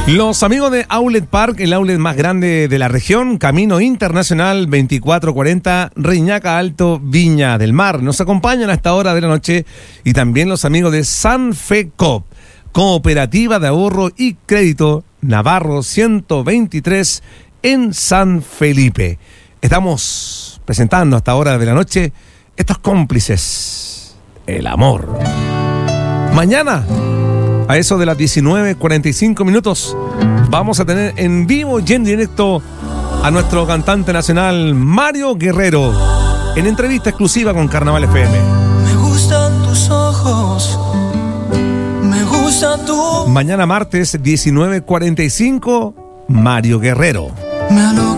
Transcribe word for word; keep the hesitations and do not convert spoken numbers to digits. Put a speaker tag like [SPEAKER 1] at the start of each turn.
[SPEAKER 1] Los amigos de Outlet Park, el outlet más grande de la región, Camino Internacional veinticuatro cuarenta, Reñaca Alto, Viña del Mar, nos acompañan a esta hora de la noche. Y también los amigos de Sanfecoop, Cooperativa de Ahorro y Crédito Navarro ciento veintitrés en San Felipe. Estamos presentando a esta hora de la noche estos cómplices, el amor. Mañana, a eso de las diecinueve cuarenta y cinco minutos, vamos a tener en vivo y en directo a nuestro cantante nacional Mario Guerrero en entrevista exclusiva con Carnaval F M.
[SPEAKER 2] Me gustan tus ojos, me gusta tu...
[SPEAKER 1] Mañana martes diecinueve cuarenta y cinco, Mario Guerrero.
[SPEAKER 2] Me